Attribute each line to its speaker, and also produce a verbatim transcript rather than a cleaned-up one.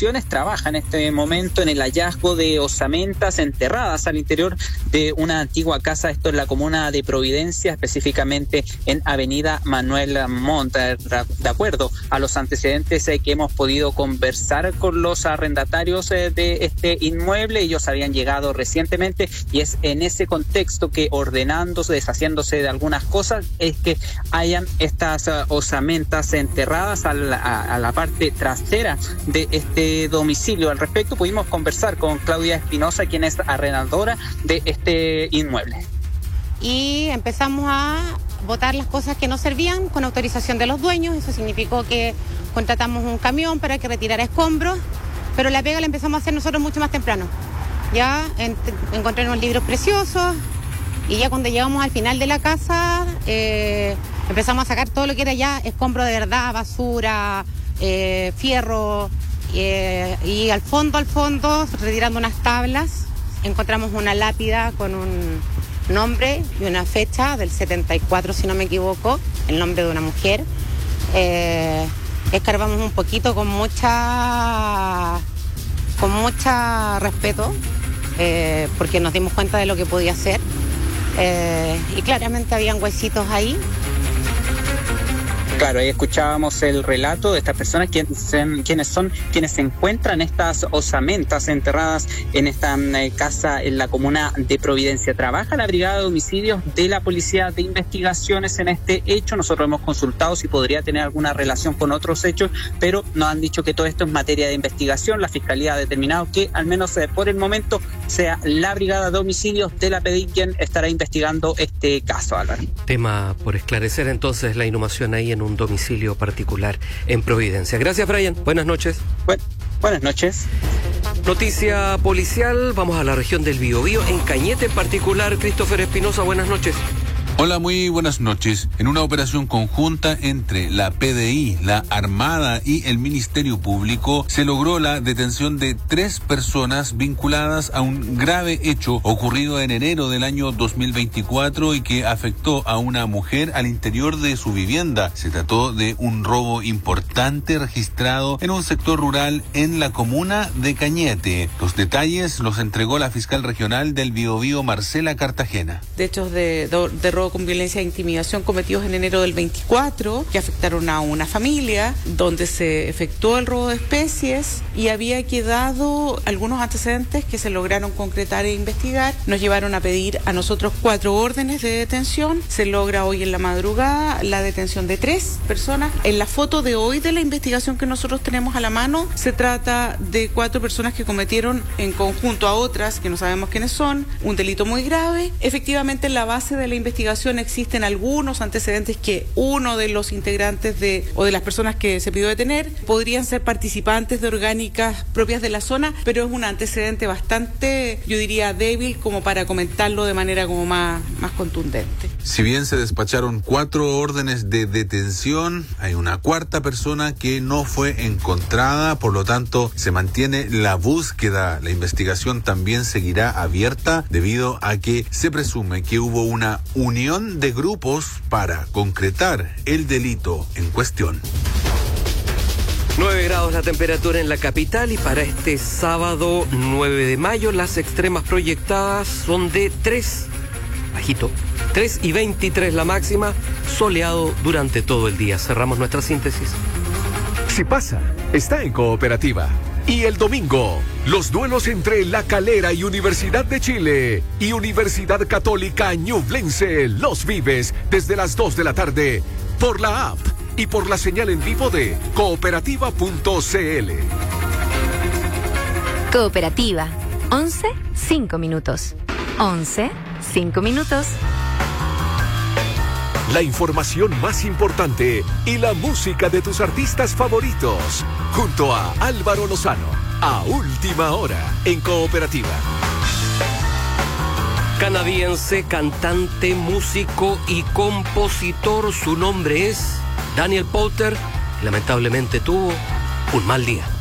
Speaker 1: Investigaciones trabaja en este momento en el hallazgo de osamentas enterradas al interior de una antigua casa, esto en la comuna de Providencia, específicamente en Avenida Manuel Montt. De acuerdo a los antecedentes eh, que hemos podido conversar con los arrendatarios eh, de este inmueble, ellos habían llegado recientemente y es en ese contexto que, ordenándose, deshaciéndose de algunas cosas, es que hayan estas uh, osamentas enterradas a la, a, a la parte trasera de este domicilio. Al respecto pudimos conversar con Claudia Espinosa, quien es arrendadora de este inmueble.
Speaker 2: Y empezamos a botar las cosas que no servían con autorización de los dueños. Eso significó que contratamos un camión para que retirara escombros, pero la pega la empezamos a hacer nosotros mucho más temprano. Ya en, encontré unos libros preciosos y ya cuando llegamos al final de la casa eh, empezamos a sacar todo lo que era ya escombro de verdad, basura, eh, fierro, eh, y al fondo, al fondo, retirando unas tablas, encontramos una lápida con un nombre y una fecha del setenta y cuatro, si no me equivoco, el nombre de una mujer. Eh, escarbamos un poquito con mucha, con mucha respeto, eh, porque nos dimos cuenta de lo que podía ser. Eh, y claramente habían huesitos ahí.
Speaker 1: Claro, ahí escuchábamos el relato de estas personas quienes, quienes son quienes se encuentran estas osamentas enterradas en esta eh, casa en la comuna de Providencia. Trabaja la Brigada de Homicidios de la Policía de Investigaciones en este hecho. Nosotros hemos consultado si podría tener alguna relación con otros hechos, pero nos han dicho que todo esto es materia de investigación. La Fiscalía ha determinado que, al menos eh, por el momento, sea la Brigada de Homicidios de la P D I quien estará investigando este caso, Álvaro.
Speaker 3: Tema por esclarecer entonces, la inhumación ahí en un domicilio particular en Providencia. Gracias, Brian. Buenas noches.
Speaker 1: Bueno, buenas noches.
Speaker 3: Noticia policial, vamos a la región del Biobío, en Cañete en particular. Christopher Espinosa, buenas noches.
Speaker 4: Hola, muy buenas noches. En una operación conjunta entre la P D I, la Armada y el Ministerio Público, se logró la detención de tres personas vinculadas a un grave hecho ocurrido en enero del año dos mil veinticuatro y que afectó a una mujer al interior de su vivienda. Se trató de un robo importante registrado en un sector rural en la comuna de Cañete. Los detalles los entregó la fiscal regional del Biobío, Marcela Cartagena.
Speaker 5: De hechos de, de, de robo con violencia e intimidación cometidos en enero del veinticuatro, que afectaron a una familia, donde se efectuó el robo de especies y había quedado algunos antecedentes que se lograron concretar e investigar. Nos llevaron a pedir a nosotros cuatro órdenes de detención. Se logra hoy en la madrugada la detención de tres personas. En la foto de hoy de la investigación que nosotros tenemos a la mano, se trata de cuatro personas que cometieron en conjunto a otras, que no sabemos quiénes son, un delito muy grave. Efectivamente, en la base de la investigación existen algunos antecedentes que uno de los integrantes de o de las personas que se pidió detener podrían ser participantes de orgánicas propias de la zona, pero es un antecedente bastante, yo diría, débil como para comentarlo de manera como más, más contundente.
Speaker 4: Si bien se despacharon cuatro órdenes de detención, hay una cuarta persona que no fue encontrada, por lo tanto se mantiene la búsqueda. La investigación también seguirá abierta debido a que se presume que hubo una unión de grupos para concretar el delito en cuestión.
Speaker 3: nueve grados la temperatura en la capital y para este sábado nueve de mayo las extremas proyectadas son de tres, bajito, tres y veintitrés la máxima, soleado durante todo el día. Cerramos nuestra síntesis.
Speaker 6: Si pasa, está en Cooperativa. Y el domingo, los duelos entre La Calera y Universidad de Chile y Universidad Católica Ñublense los vives desde las dos de la tarde por la app y por la señal en vivo de cooperativa punto c l.
Speaker 7: Cooperativa, once, cinco minutos. once, cinco minutos.
Speaker 6: La información más importante y la música de tus artistas favoritos, junto a Álvaro Lozano, a última hora en Cooperativa.
Speaker 3: Canadiense, cantante, músico y compositor, su nombre es Daniel Powter, y lamentablemente tuvo un mal día.